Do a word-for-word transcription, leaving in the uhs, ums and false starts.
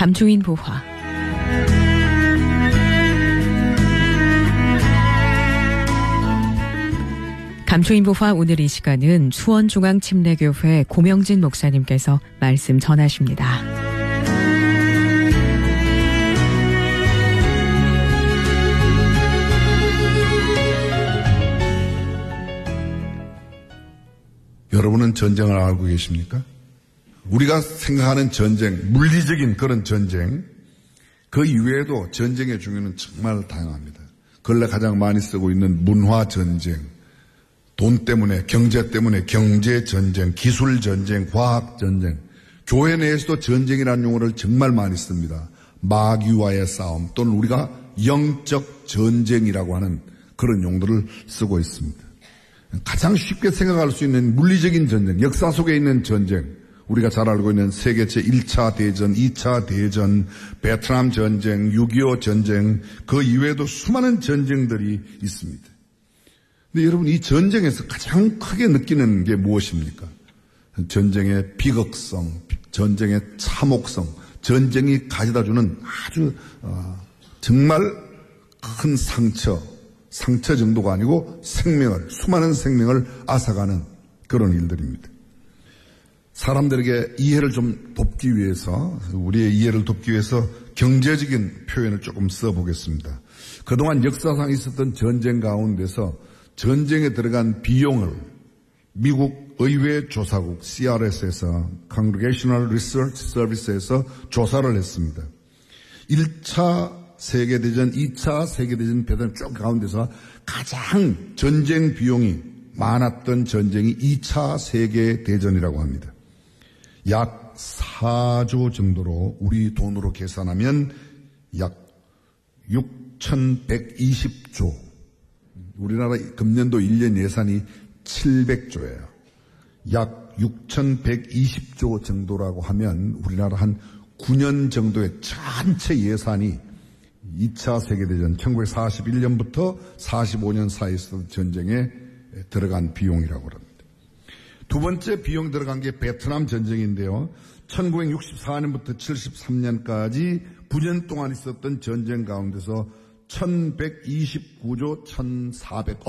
감초인 보화. 감초인 보화 오늘 이 시간은 수원중앙침례교회 고명진 목사님께서 말씀 전하십니다. 여러분은 전쟁을 알고 계십니까? 우리가 생각하는 전쟁, 물리적인 그런 전쟁, 그 이외에도 전쟁의 종류는 정말 다양합니다. 근래 가장 많이 쓰고 있는 문화 전쟁, 돈 때문에, 경제 때문에 경제 전쟁, 기술 전쟁, 과학 전쟁, 교회 내에서도 전쟁이라는 용어를 정말 많이 씁니다. 마귀와의 싸움 또는 우리가 영적 전쟁이라고 하는 그런 용도를 쓰고 있습니다. 가장 쉽게 생각할 수 있는 물리적인 전쟁, 역사 속에 있는 전쟁, 우리가 잘 알고 있는 세계 제일 차 대전, 이 차 대전, 베트남 전쟁, 육이오 전쟁, 그 이외에도 수많은 전쟁들이 있습니다. 근데 여러분, 이 전쟁에서 가장 크게 느끼는 게 무엇입니까? 전쟁의 비극성, 전쟁의 참혹성, 전쟁이 가져다주는 아주 어, 정말 큰 상처, 상처 정도가 아니고 생명을, 수많은 생명을 앗아가는 그런 일들입니다. 사람들에게 이해를 좀 돕기 위해서, 우리의 이해를 돕기 위해서 경제적인 표현을 조금 써보겠습니다. 그동안 역사상 있었던 전쟁 가운데서 전쟁에 들어간 비용을 미국 의회 조사국 씨알에스에서 Congressional Research Service에서 조사를 했습니다. 일 차 세계대전, 이 차 세계대전 배전 쭉 가운데서 가장 전쟁 비용이 많았던 전쟁이 이 차 세계대전이라고 합니다. 약 사조 정도로 우리 돈으로 계산하면 약 육천백이십조. 우리나라 금년도 일 년 예산이 칠백조예요. 약 육천백이십조 정도라고 하면 우리나라 한 구 년 정도의 전체 예산이 이 차 세계대전 천구백사십일 년부터 사십오 년 사이에 있었던 전쟁에 들어간 비용이라고 합니다. 두 번째 비용 들어간 게 베트남 전쟁인데요. 천구백육십사 년부터 칠십삼 년까지 구 년 동안 있었던 전쟁 가운데서 천백이십구조 천사백,